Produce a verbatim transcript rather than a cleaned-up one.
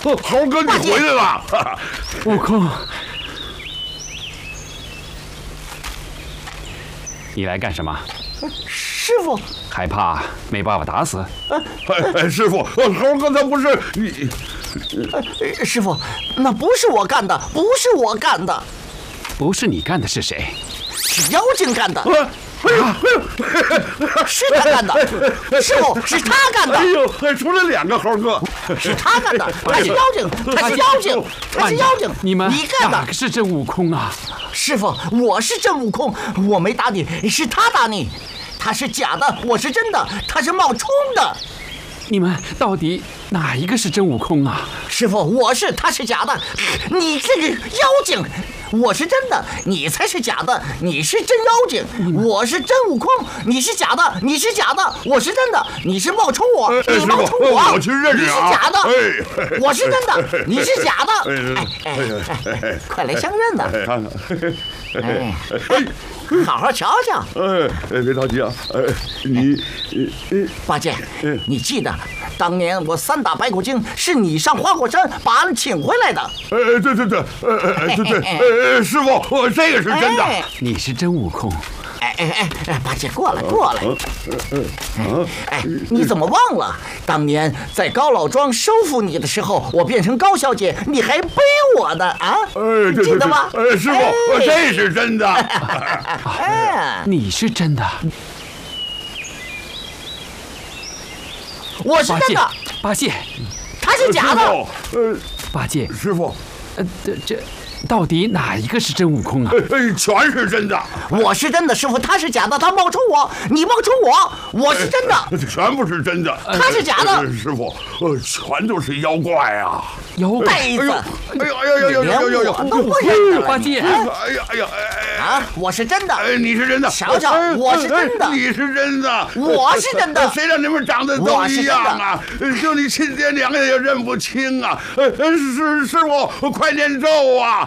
猴哥，你回来了！ 悟空，你来干什么？ 师傅， 害怕没把我打死？ 哎哎，师傅，猴哥他不是你。 呃，师傅，那不是我干的，不是我干的， 不是你干的是谁？ 是妖精干的。 哎呦哎呦，是他干的，师傅，是他干的。 哎呦，还出了两个猴哥， 是他干的，他是妖精，他是妖精，他是妖精。 你们你干的哪个是真悟空啊？ 师傅，我是真悟空，我没打你，是他打你。他是假的，我是真的，他是冒充的。 你们到底哪一个是真悟空啊？ 师傅，我是，他是假的，你这个妖精，我是真的，你才是假的，你是真妖精，我是真悟空，你是假的，你是假的，我是真的，你是冒充我，你冒充我， 我去认识啊，你是假的， 哎， 我是真的，你是假的，哎哎哎，快来相认呐！ 看看， 哎，好好瞧瞧。 哎哎，别着急啊，哎，你， 呃，八戒，你记得当年我三打白骨精是你上花果山把俺请回来的。 哎，对对对，哎对对，哎，师傅，我这个是真的。 你是真悟空。 哎哎哎哎，八戒过来过来。哎，你怎么忘了当年在高老庄收服你的时候，我变成高小姐，你还背我的啊？ 哎， 记得吗？ 哎，师傅，这是真的。 哎，你是真的。 我是真的。 八戒， 他是假的。 呃， 八戒， 师傅， 呃，这这。到底哪一个是真悟空啊？ 哎，全是真的。 我是真的，师傅，他是假的，他冒充我，你冒充我，我是真的， 全部是真的。 他是假的， 师傅，呃，全都是妖怪啊！ 妖怪！ 呆子！ 哎呦哎呦哎呦哎呦哎呦！ 我都不认得八戒！ 哎呀哎呀哎！ 啊，我是真的。 哎，你是真的。 瞧瞧，我是真的。 你是真的。 我是真的。 谁让你们长得都一样啊？就你亲爹娘也认不清啊！师师傅，快念咒啊！